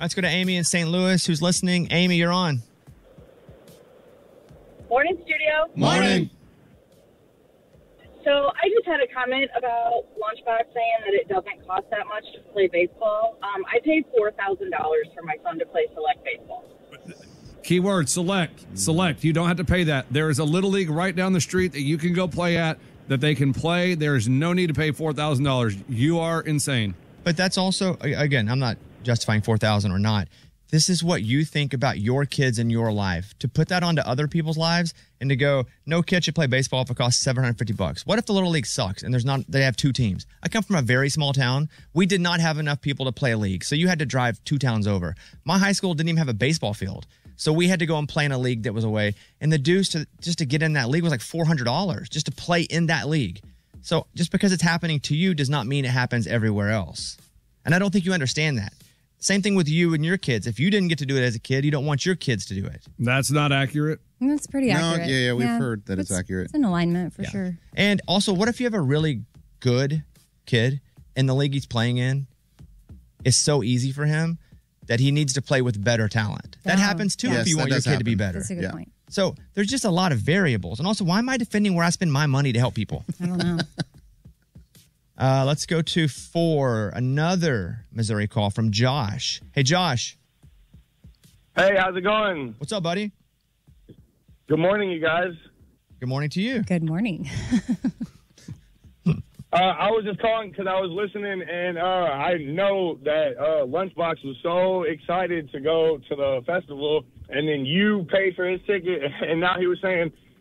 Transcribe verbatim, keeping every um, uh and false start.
Let's go to Amy in Saint Louis, who's listening. Amy, you're on. Morning, studio. Morning. So I just had a comment about Lunchbox saying that it doesn't cost that much to play baseball. Um, I paid four thousand dollars for my son to play select baseball. Keyword, select. Select. You don't have to pay that. There is a little league right down the street that you can go play at that they can play. There is no need to pay four thousand dollars. You are insane. But that's also, again, I'm not justifying four thousand dollars or not. This is what you think about your kids and your life. To put that onto other people's lives and to go, no kid should play baseball if it costs seven hundred fifty bucks. What if the Little League sucks and there's not, they have two teams? I come from a very small town. We did not have enough people to play a league, so you had to drive two towns over. My high school didn't even have a baseball field, so we had to go and play in a league that was away. And the dues to just to get in that league was like four hundred dollars just to play in that league. So just because it's happening to you does not mean it happens everywhere else. And I don't think you understand that. Same thing with you and your kids. If you didn't get to do it as a kid, you don't want your kids to do it. That's not accurate. That's pretty No, accurate. yeah, yeah, we've heard that it's accurate. It's in alignment for Yeah. sure. And also, what if you have a really good kid and the league he's playing in is so easy for him that he needs to play with better talent? That Oh, happens too yeah. if you Yes, want that your does kid to be happen. better. That's a good Yeah. point. So there's just a lot of variables. And also, why am I defending where I spend my money to help people? I don't know. Uh, let's go to four. Another Missouri call from Josh. Hey, Josh. Hey, how's it going? What's up, buddy? Good morning, you guys. Good morning to you. Good morning. Uh, I was just calling because I was listening, and uh, I know that uh, Lunchbox was so excited to go to the festival, and then you paid for his ticket, and now he was saying